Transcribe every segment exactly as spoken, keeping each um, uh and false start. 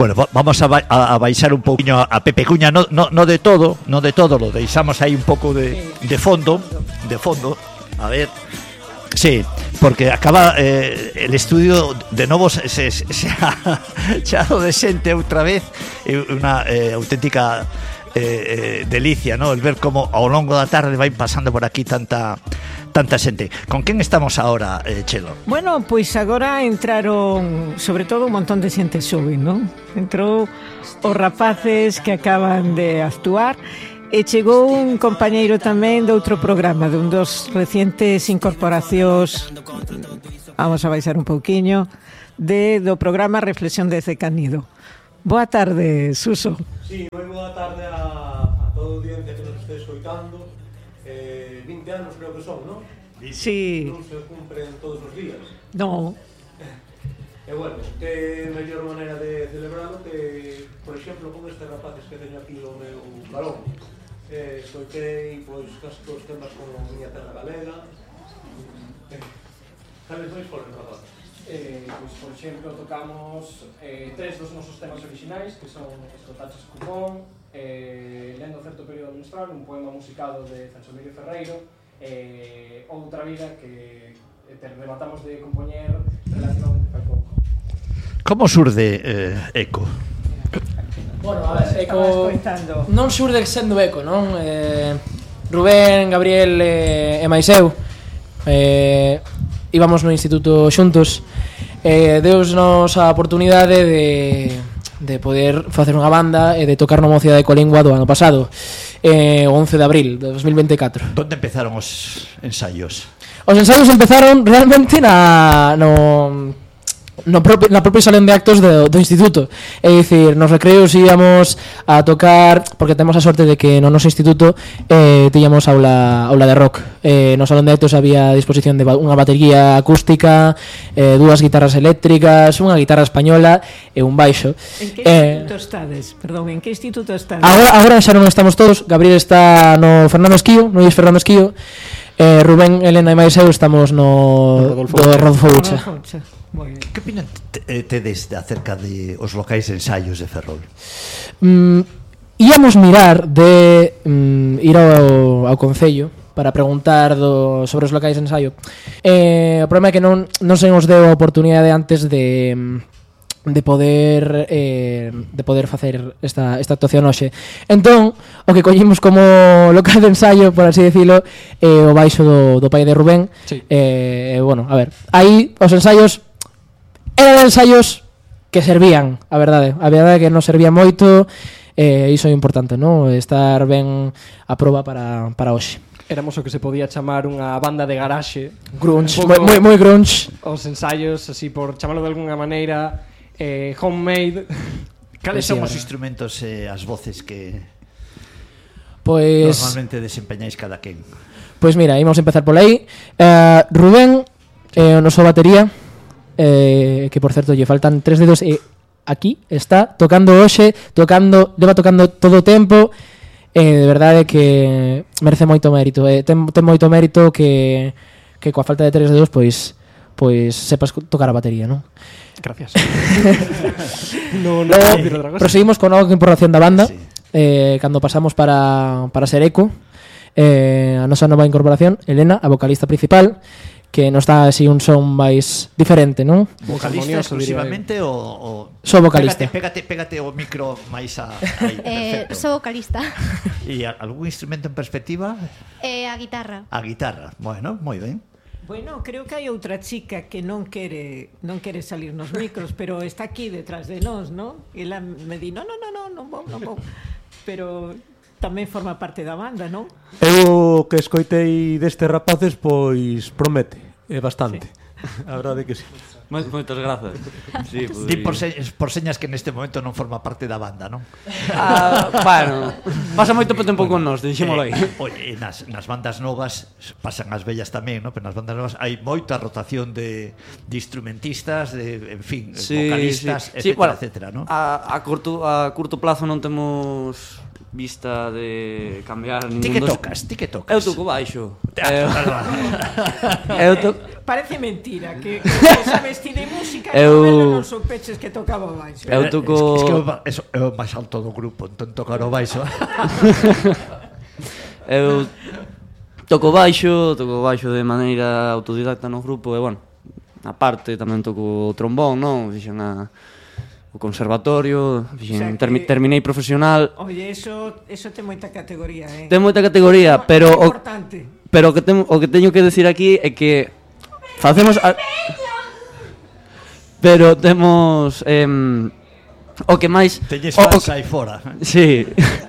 Bueno, vamos a, ba a, a baixar un pouquiño a, a Pepe Cuña, no, no, no de todo, no de todo, lo deixamos aí un pouco de, de fondo, de fondo, a ver, sí, porque acaba eh, el estudio de novo se, se, se ha chado de xente outra vez, unha eh, auténtica eh, eh, delicia, ¿no? El ver como ao longo da tarde vai pasando por aquí tanta tanta xente. Con quen estamos ahora, eh, Chelo? Bueno, pois agora entraron sobre todo un montón de xente xoven, non? Entrou os rapaces que acaban de actuar e chegou un compañeiro tamén de outro programa, de un dos recientes incorporacións, vamos a baixar un pouquiño, de, do programa Reflexión de Canido. Boa tarde, Suso. Sí, moi boa tarde a, a toda a audiencia que nos este escoitando. Eh, vinte anos creo que son, non? Sí. Non se cumpren todos os días. No. E bueno, que mellor maneira de celebrarlo que, por exemplo, con estes rapaces que teño aquí o meu balón. Eh, escoitei, pois, casi todos os temas con a miña terra galega. Eh, Cales máis foron, rapaces? Eh, pois, por exemplo, tocamos eh, tres dos nosos temas originais, que son Escotaches Cupón, eh, Lendo certo período menstrual, un poema musicado de Sancho Emilio Ferreiro, e eh, outra vida que eh, rematamos de compoñer relativamente fai pouco. Como surde eh, Eco? Bueno, a ver, Eco non surde sendo Eco, non? Eh, Rubén, Gabriel eh, e máis eu eh, íbamos no instituto xuntos, eh, deusnos a oportunidade de, de poder facer unha banda e de tocar na Mocidade de Colingua do ano pasado, eh, o once de abril de dos mil veinticuatro. Donde empezaron os ensaios? Os ensaios empezaron realmente na no no propio, na propia salón de actos do, do instituto. É dicir, nos recreos íamos a tocar, porque temos a sorte de que no noso instituto eh, tiñamos aula, aula de rock. Eh, no salón de actos había a disposición de unha batería acústica, eh, dúas guitarras eléctricas, unha guitarra española e un baixo. En que eh, instituto estades? Perdón, en que instituto estades? Agora, agora xa non estamos todos. Gabriel está no Fernando Esquío, no Luis Fernando Esquío. eh, Rubén, Elena e máis eu estamos no Rodolfo do Rodolfo Ucha. Que opinan tedes de acerca de os locais de ensaios de Ferrol? Mm, íamos mirar de mm, ir ao, ao Concello para preguntar do, sobre os locais de ensaio. Eh, o problema é que non, non se nos deu a oportunidade antes de de poder eh, de poder facer esta, esta actuación hoxe. Entón, o que collimos como local de ensaio, por así decirlo, eh, o baixo do, do pai de Rubén. Sí. Eh, bueno, a ver, aí os ensaios eran ensaios que servían, a verdade. A verdade é que non servía moito, e eh, iso é importante, non? Estar ben a proba para, para hoxe. Éramos o que se podía chamar unha banda de garaxe. Grunge, moi, moi, moi grunge. Os ensaios, así por chamarlo de alguna maneira, eh, homemade. Cales Pues son sí, os instrumentos e eh, as voces que Pois normalmente desempeñáis cada quen? Pois mira, ímos empezar por aí. uh, Rubén, eh, o noso batería, eh, que por certo lle faltan tres dedos, e aquí está tocando hoxe, tocando, leva tocando todo o tempo. Eh, de verdade que merece moito mérito, eh, ten, ten moito mérito que, que coa falta de tres dedos pois pois sepas tocar a batería, non? Gracias. no, no, eh, no, no, proseguimos con nova incorporación da banda. Sí. eh, Cando pasamos para, para ser Eco, eh, a nosa nova incorporación, Elena, a vocalista principal, que nos dá así un son máis diferente, non? Vocalista exclusivamente o, o... Sou vocalista. Pégate, pégate, pégate o micro máis a... Aí, Eh, perfecto. sou vocalista. E algún instrumento en perspectiva? Eh, a guitarra. A guitarra. Bueno, moi ben. Bueno, creo que hai outra chica que non quere non quere salir nos micros, pero está aquí detrás de nós, non? E ela me di, no, no, no, no, non vou, non vou. Pero tamén forma parte da banda, non? Eu que escoitei destes rapaces, pois promete, é bastante. Sí. A verdade que sí. Moitas grazas. Sí, pues... Di por, se, por señas que neste momento non forma parte da banda, non? Ah, bueno, pasa moito tempo con nós, dixémolo aí. Eh, oye, nas, nas bandas novas pasan as vellas tamén, non? Pero nas bandas novas hai moita rotación de, de instrumentistas, de, en fin, sí, vocalistas, sí. etcétera, Sí, bueno, etcétera, non? A, a, curto, a curto plazo non temos vista de cambiar ningún Ti que dos... tocas, ti que tocas. Eu toco baixo. Eu, eu to... Parece mentira que, que sabes ti de música e Eu- non soupeches que tocaba baixo. Eu toco... Es que é o ma- eso, é o máis alto do grupo, entón tocar o baixo. Eu toco baixo, toco baixo de maneira autodidacta no grupo e, bueno, aparte tamén toco o trombón, non? Fixen a, o conservatorio, fixen, O sea que- termi, terminei profesional. Oye, eso, eso ten moita categoría, eh? Ten moita categoría, É pero o, importante. pero o que, ten, o que teño que decir aquí é que facemos... A, pero temos... Eh, o que máis... Teñes o- o fans que- aí fora. Sí.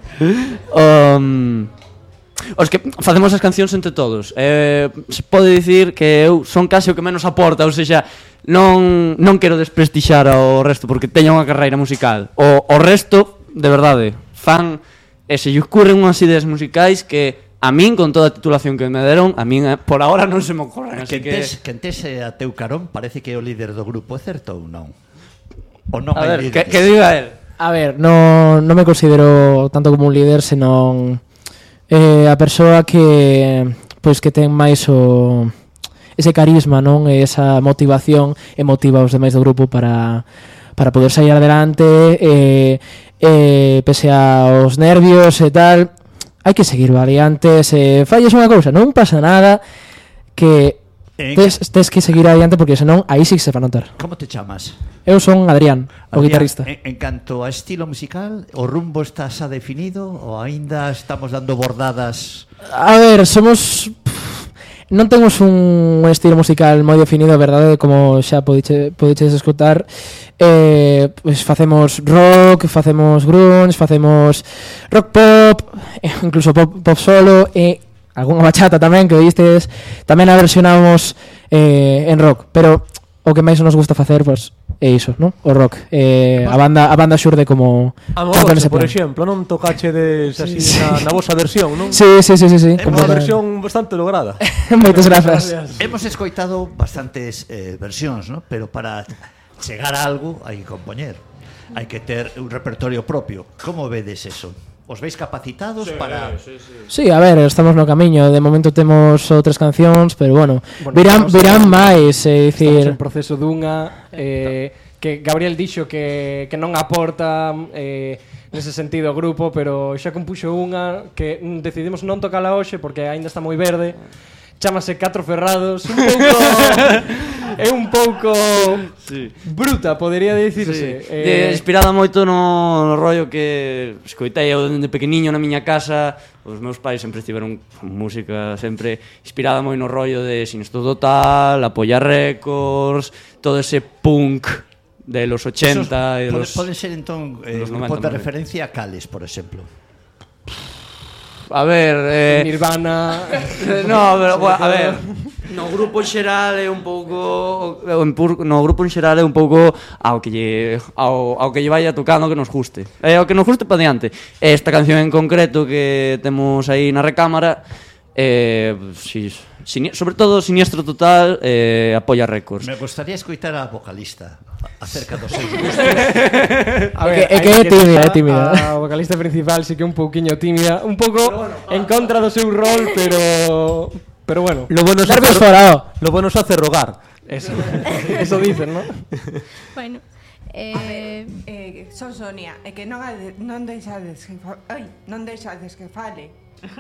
um, os que facemos as cancións entre todos. Eh, se pode dicir que eu son case o que menos aporta, ou seja, non non quero desprestixar ao resto porque teña unha carreira musical. O, o resto, de verdade, fan e se lle ocurren unhas ideas musicais que a min, con toda a titulación que me deron, a min eh, por ahora non se me ocorren, así Que que... tes, que tes a teu carón parece que é o líder do grupo, é certo ou non? Ou non A hai ver, que, líderes? que diga él. A ver, no, no me considero tanto como un líder, senón eh, a persoa que pois que ten máis o ese carisma, non? E esa motivación e motiva aos demais do grupo para para poder sair adelante e eh, pese aos nervios e tal, hai que seguir variante, se falles unha cousa, non pasa nada, que En- tes, tes que seguir adiante porque senón aí sí que se va a notar. Como te chamas? Eu son Adrián, o Adrián, guitarrista. En, en canto a estilo musical, o rumbo está xa definido ou aínda estamos dando bordadas? A ver, somos... Non temos un estilo musical moi definido, a verdade, como xa podiche, podiches escutar. Eh, pues facemos rock, facemos grunge, facemos rock pop, eh, incluso pop, pop solo, e algunha bachata tamén, que oístes. Tamén a versionamos eh, en rock, pero o que máis nos gusta facer, pues, é iso, non? O rock. Eh, a banda a banda xurde como Amoroso, como nese por plan. exemplo, non tocachedes así na, na vosa versión, non? Sí, sí, sí, sí, sí. É unha versión bastante lograda. Moitas grazas. Hemos escoitado bastantes eh, versións, ¿no? Pero para chegar a algo hai que compoñer. Hai que ter un repertorio propio. Como vedes eso? Os veis capacitados sí, para... Sí, sí. Sí, a ver, estamos no camiño. De momento temos outras cancións, pero bueno, Bueno, virán, estamos virán en- máis, é Estamos dicir... en proceso dunha eh, que Gabriel dixo que, que non aporta eh, nese sentido ao grupo, pero xa compuxo unha que mm, decidimos non tocala hoxe porque aínda está moi verde. Chámase Catro Ferrados, un pouco é un pouco Sí. bruta, podería dicirse. Sí. Eh, De, inspirada moito no, no rollo que escoitei eu dende pequeniño na miña casa. Os meus pais sempre estiveron con música, sempre inspirada moi no rollo de Sinistro Total, Apoya Records, todo ese punk de los ochenta e Esos, los... pode, pode ser entón eh, los grupos de noventa, referencia a cales, por exemplo. A ver, eh, Nirvana. no, pero, bueno, a ver, no grupo en xeral é un pouco o en pur, no grupo en xeral é un pouco ao que lle ao, ao que lle vaya tocando que nos guste. É ao que nos guste para diante. Esta canción en concreto que temos aí na recámara eh, si, sini, sobre todo Siniestro Total eh, Apoya Records. Me gustaría escoitar a vocalista acerca dos seus gustos. A É que- é hai que é que tímida, estar é tímida. A vocalista principal sí que é un pouquiño tímida, un pouco en contra do seu rol, pero pero bueno, Lo bueno es Nervios hacer, fora, oh. lo bueno es hacer rogar. eso. Eso dicen, ¿no? Bueno, eh, Eh, son Sonia, é que non, ade, non deixades que fa, ai, non deixades que fale.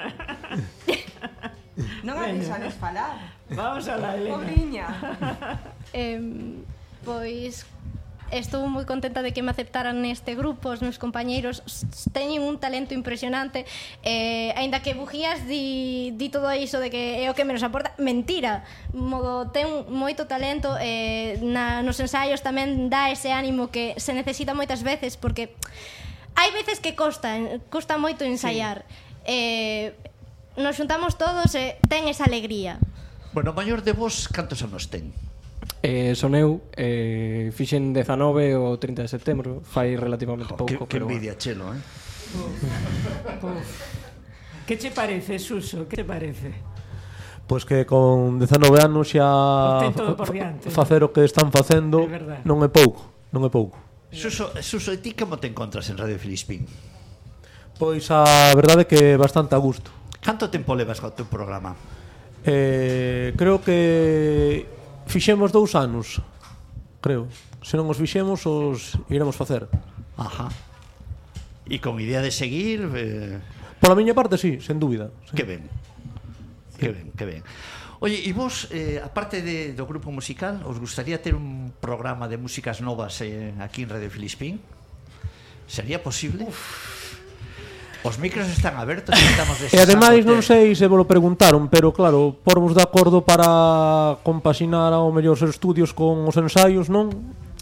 Non a deixades falar. Vamos a la Elena. Pobriña. eh, pois estou moi contenta de que me aceptaran neste grupo. Os meus compañeiros s- teñen un talento impresionante, eh, aínda que Bujías di, di todo iso de que é o que menos aporta. Mentira, modo ten moito talento, eh, na, nos ensaios tamén dá ese ánimo que se necesita moitas veces, porque hai veces que costa, costa moito ensaiar. Eh, nos xuntamos todos e ten esa alegría. Bueno, o maior de vos, cantos anos ten? Eh, son eu, eh, fixen dezanove o trinta de setembro, fai relativamente Que, pouco, que pero envidia, Chelo, eh? Que che parece, Suso? Que te parece? Pois que con dezanove anos xa Ten todo por diante. fa- facer o que están facendo É verdade. non é pouco, non é pouco. Suso, Suso, e ti como te encontras en Radio Filispín? Pois a verdade é que bastante a gusto. Canto tempo levas co teu programa? Eh, creo que fixemos dous anos, creo. Se non os fixemos, os iremos facer. Ajá. E con idea de seguir... Eh... Pola miña parte, sí, sen dúbida. Sí. Que ben. Que ben, que ben. Oye, e vos, eh, aparte de, do grupo musical, os gustaría ter un programa de músicas novas eh, aquí en Radio Filispín? Sería posible? Uf. Os micros están abertos e estamos desexando. E ademais non sei se vos lo preguntaron, pero claro, porvos de acordo para compaxinar ao mellor os estudios con os ensaios, non?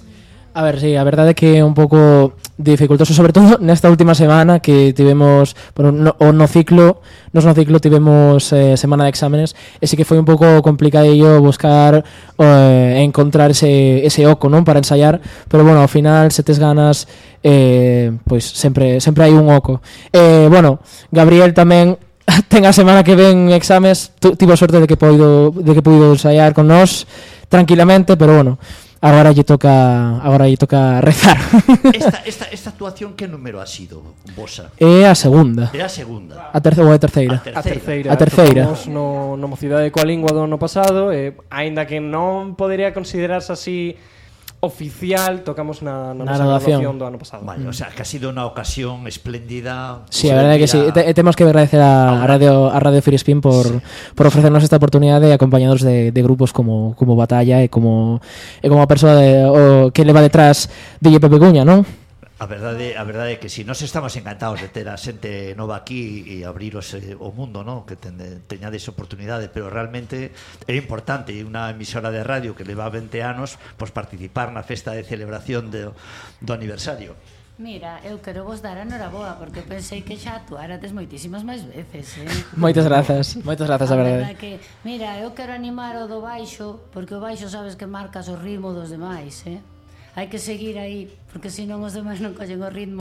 A ver, sí, a verdade é que é un pouco dificultoso, sobre todo nesta última semana que tivemos, bueno, no, o no ciclo, nos no ciclo tivemos eh, semana de exámenes, e sí que foi un pouco complicadillo buscar eh, encontrar ese, ese oco, non, para ensaiar, pero bueno, ao final, se tes ganas, eh, pois sempre sempre hai un oco. Eh, bueno, Gabriel tamén ten a semana que ven exames, tivo sorte de que poido de que poido ensaiar con nós tranquilamente, pero bueno, agora lle toca agora lle toca rezar. Esta, esta, esta actuación que número ha sido, vosa? É a segunda. É a segunda. A terceira ou a terceira? A terceira. A terceira. Tocamos no, no Mocidade coa Lingua do ano pasado e aínda que non podería considerarse así oficial, tocamos na, na, na nosa graduación do ano pasado. Vale, mm. o sea, que ha sido unha ocasión espléndida. Sí, a verdade é que sí. E, te, e temos que agradecer a, a Radio a Radio Filispín por, sí. por ofrecernos esta oportunidade acompañados de, de grupos como como Batalla e como e como a persoa de, o, que leva detrás D J Pepe Cuña, non? A verdade, a verdade é que si, nós estamos encantados de ter a xente nova aquí e abriros eh, o mundo, ¿no? Que ten, teñades oportunidade, pero realmente é importante unha emisora de radio que leva vinte anos pois participar na festa de celebración de, do aniversario. Mira, eu quero vos dar a noraboa porque pensei que xa actuarades moitísimas máis veces, eh? Moitas grazas, moitas grazas, a verdade. Que, mira, eu quero animar o do baixo, porque o baixo sabes que marcas o ritmo dos demais, eh? Hai que seguir aí, porque senón os demais non collen o ritmo.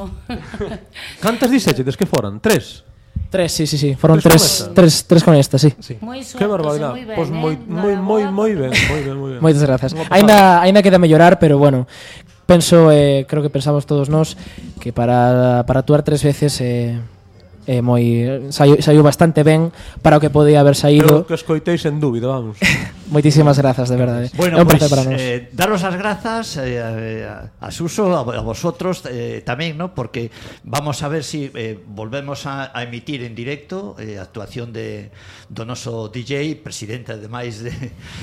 Cantas dixeches que foran? Tres? Tres, sí, sí, sí. Foron tres, tres, tres con esta, sí. sí. Moi sueltos, que barbaridade. moi ben, Pois moi moi moi moi ben, moi ben, moi ben. Moitas grazas. Aínda aínda queda mellorar, pero bueno, penso, eh, creo que pensamos todos nós que para para actuar tres veces eh é moi saiu, saiu bastante ben para o que podía haber saído. Eu que escoitei sen dúbida, vamos. Moitísimas grazas, de verdade. Bueno, é un pues, placer para nós. Eh, daros as grazas eh, a, a Suso, a, a vosotros eh, tamén, ¿no? Porque vamos a ver si eh, volvemos a, a emitir en directo eh, actuación de do noso D J, presidente ademais de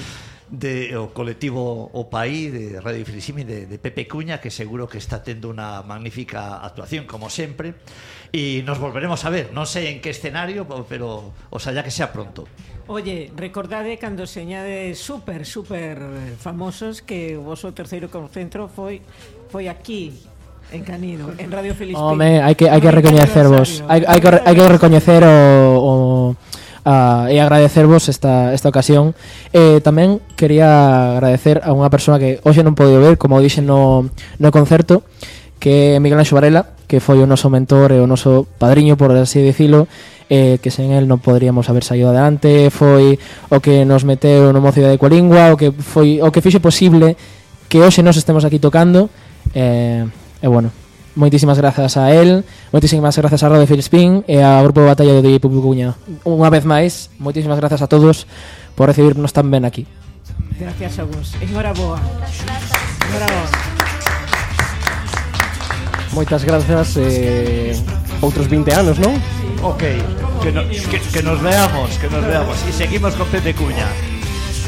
de o colectivo O País de Radio Filispín de, de Pepe Cuña, que seguro que está tendo unha magnífica actuación como sempre, e nos volveremos a ver, non sei en que escenario, pero oxalá que sea pronto. Oye, recordade cando señades super, super famosos que o voso terceiro concentro foi foi aquí en Canido, en Radio Filispín. Home, hai que hai que recoñecervos. Hai hai que hai que recoñecer o o Uh, e agradecervos esta, esta ocasión. eh, Tamén quería agradecer a unha persoa que hoxe non podido ver, como dixen no, no concerto, que é Miguel Anxo Varela, que foi o noso mentor e o noso padriño, por así dicilo, eh, que sen el non poderíamos haber saído adelante. Foi o que nos meteu no Mocidade coa Lingua, o que foi o que fixo posible que hoxe nos estemos aquí tocando. E eh, eh, bueno, moitísimas grazas a él, moitísimas grazas a Radio Filispín e ao grupo de Batalla do D J Pepe Cuña. Unha vez máis, moitísimas grazas a todos por recibirnos tan ben aquí. Gracias a vos. Enhoraboa. Enhoraboa. Moitas grazas, eh, outros vinte anos, non? Ok, que, no, que, que nos veamos, que nos veamos. E seguimos con Pepe Cuña.